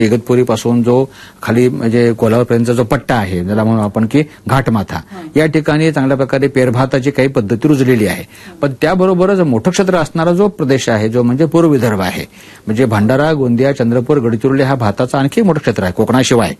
इगतपुरीपासून जो खाली म्हणजे कोल्हापूरपर्यंतचा जो पट्टा आहे, ज्याला म्हणून आपण की घाटमाथा, या ठिकाणी चांगल्या प्रकारे पेरभाताची काही पद्धती रुजलेली आहे. पण त्याबरोबरच मोठं क्षेत्र असणारा जो प्रदेश आहे, जो म्हणजे पूर्व विदर्भ आहे, म्हणजे भंडारा, गोंदिया, चंद्रपूर, गडचिरोली हा भाताचा आणखी मोठं क्षेत्र आहे कोकणाशिवाय.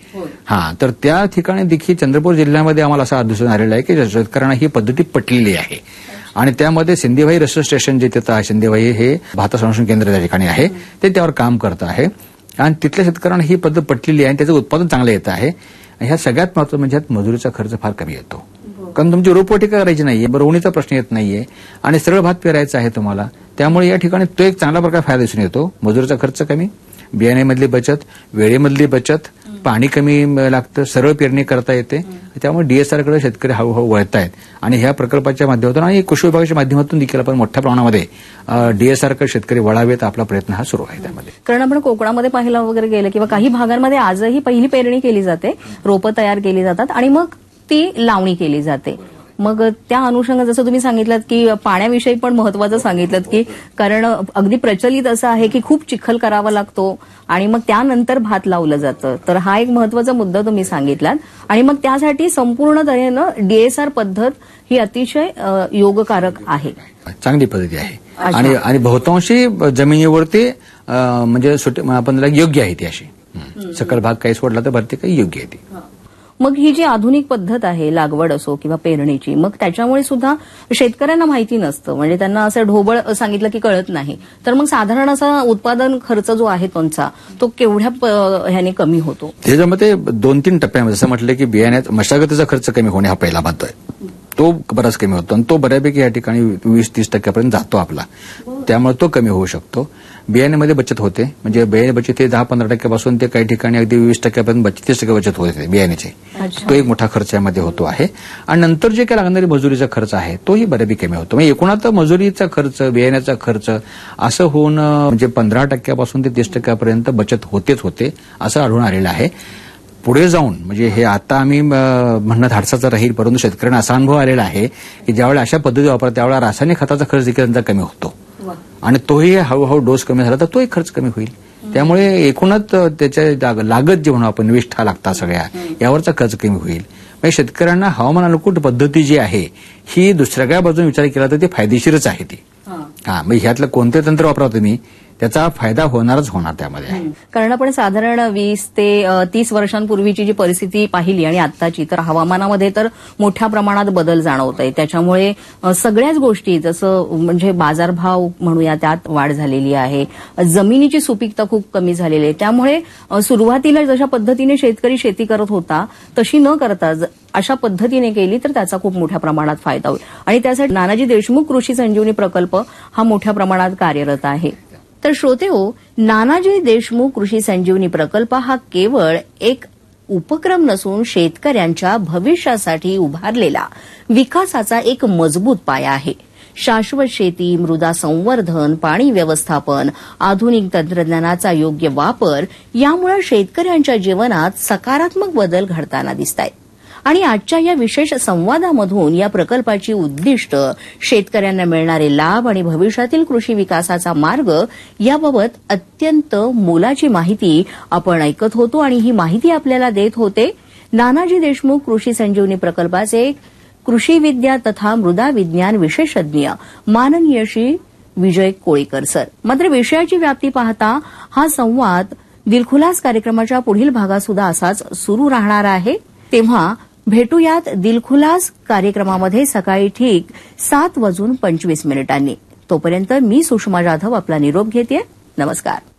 तर त्या ठिकाणी देखील चंद्रपूर जिल्ह्यामध्ये आम्हाला असं दिसून आलेलं आहे की शेतकऱ्यांना ही पद्धती पटलेली आहे. आणि त्यामध्ये सिंधीभाई रिसर्च स्टेशन जे तिथं आहे, सिंधीभाई हे भात संशोधन केंद्र त्या ठिकाणी आहे, ते त्यावर काम करत आहे. आणि तिथल्या शेतकऱ्यांना ही पद्धत पटलेली आहे आणि त्याचं उत्पादन चांगलं येत आहे. ह्या सगळ्यात महत्त्वाचं म्हणजे मजुरीचा खर्च फार कमी येतो, कारण तुमची रोपवाटिका करायची नाहीये, रोवणीचा प्रश्न येत नाहीये आणि सरळ भात पेरायचा आहे तुम्हाला. त्यामुळे या ठिकाणी तो एक चांगला प्रकार फायदा दिसून येतो. मजुरीचा खर्च कमी, बियाण्यामधली बचत, वेळेमधली बचत, पाणी कमी लागतं, सरळ पेरणी करता येते. त्यामुळे डीएसआरकडे शेतकरी हळूहळू वळत आहेत आणि ह्या प्रकल्पाच्या माध्यमातून आणि कृषी विभागाच्या माध्यमातून देखील आपण मोठ्या प्रमाणामध्ये डीएसआरकडे शेतकरी वळावेत, आपला प्रयत्न हा सुरू आहे त्यामध्ये. कारण आपण कोकणामध्ये पाहिलं वगैरे गेलं किंवा काही भागांमध्ये आजही पहिली पेरणी केली जाते, रोपं तयार केली जातात आणि मग ती लावणी केली जाते. मग त्या अनुषंगाने जसं तुम्ही सांगितलं की पाण्याविषयी पण महत्वाचं सांगितलं की कारण अगदी प्रचलित असं आहे की खूप चिखल करावा लागतो आणि मग त्यानंतर भात लावलं जातं. तर हा एक महत्वाचा मुद्दा तुम्ही सांगितलात आणि मग त्यासाठी संपूर्ण तऱ्हेनं डीएसआर पद्धत ही अतिशय योगकारक आहे, चांगली पद्धती आहे आणि बहुतांशी जमिनीवरती म्हणजे आपण योग्य आहे ती अशी. सकल भाग काही सोडला तर भरती काही योग्य आहे ती. मग ही जी आधुनिक पद्धत आहे लागवड असो किंवा पेरणीची, मग त्याच्यामुळे सुद्धा शेतकऱ्यांना माहिती नसतं, म्हणजे त्यांना असं ढोबळ सांगितलं की कळत नाही. तर मग साधारण असा उत्पादन खर्च जो आहे त्यांचा तो केवढ्या ह्याने कमी होतो? त्याच्यामध्ये 2-3 टप्प्यामध्ये जसं म्हटलं की बियाण्यात मशागतीचा खर्च कमी होणे हा पहिला भाग आहे, तो बराच कमी होतो आणि तो बऱ्यापैकी या ठिकाणी 20-30% जातो आपला, त्यामुळे तो कमी होऊ शकतो. बियाण्यामध्ये बचत होते, म्हणजे बियाणे बचत हे 10-15% ते काही ठिकाणी अगदी 20% 30% बचत होते बियाण्याची. तो एक मोठा खर्च यामध्ये होतो आहे. आणि नंतर जे काही लागणारी मजुरीचा खर्च आहे तोही बऱ्यापैकी कमी होतो. म्हणजे एकूणात मजुरीचा खर्च, बियाण्याचा खर्च असं होऊन म्हणजे 15% ते 30% बचत होतेच होते असं आढळून आलेलं आहे. पुढे जाऊन म्हणजे हे आता आम्ही म्हणणं धाडसाचं राहील, परंतु शेतकऱ्यांना असा अनुभव आलेला आहे की ज्यावेळेला अशा पद्धती वापरतात त्यावेळेला रासायनिक खताचा खर्च देखील त्यांचा कमी होतो आणि तोही हळूहळू डोस कमी झाला तर तोही खर्च कमी होईल. त्यामुळे एकूणच त्याच्या लागत जे म्हणून आपण निविष्ठा लागतात सगळ्या यावरचा खर्च कमी होईल. म्हणजे शेतकऱ्यांना हवामान अनुकूल पद्धती जी आहे ही दुसऱ्या बाजूने विचार केला तर ती फायदेशीरच आहे ती. म्हणजे ह्यातलं कोणते तंत्र वापरा तुम्ही त्याचा फायदा होणारच होणार त्यामध्ये. कारण आपण साधारण 20 ते 30 वर्षांपूर्वीची जी परिस्थिती पाहिली आणि आत्ताची, तर हवामानामध्ये तर मोठ्या प्रमाणात बदल जाणवत आहे. त्याच्यामुळे सगळ्याच गोष्टी जसं म्हणजे बाजारभाव म्हणूया त्यात वाढ झालेली आहे, जमिनीची सुपीकता खूप कमी झालेली आहे. त्यामुळे सुरुवातीला जशा पद्धतीने शेतकरी शेती करत होता तशी न करता अशा पद्धतीने केली तर त्याचा खूप मोठ्या प्रमाणात फायदा होईल आणि त्यासाठी नानाजी देशमुख कृषी संजीवनी प्रकल्प हा मोठ्या प्रमाणात कार्यरत आहे. तर श्रोतेहो, नानाजी देशमुख कृषी संजीवनी प्रकल्प हा केवळ एक उपक्रम नसून शेतकऱ्यांच्या भविष्यासाठी उभारलेला विकासाचा एक मजबूत पाया आहे. शाश्वत शेती, मृदा संवर्धन, पाणी व्यवस्थापन, आधुनिक तंत्रज्ञानाचा योग्य वापर यामुळे शेतकऱ्यांच्या जीवनात सकारात्मक बदल घडताना दिसतायत. आणि आजच्या या विशेष संवादामधून या प्रकल्पाची उद्दिष्ट, शेतकऱ्यांना मिळणारे लाभ आणि भविष्यातील कृषी विकासाचा मार्ग याबाबत अत्यंत मोलाची माहिती आपण ऐकत होतो आणि ही माहिती आपल्याला देत होते नानाजी देशमुख कृषी संजीवनी प्रकल्पाचे कृषी विद्या तथा मृदा विज्ञान विशेषज्ञ माननीय श्री विजय कोळीकर सर. मात्र विषयाची व्याप्ती पाहता हा संवाद दिलखुलास कार्यक्रमाच्या पुढील भागात सुद्धा असाच सुरू राहणार आहे. तेव्हा भेटूयात दिलखुलास कार्यक्रमामध्ये सकाळी ठीक 7:25 तोपर्यंत मी सुषमा जाधव आपला निरोप घेते. नमस्कार.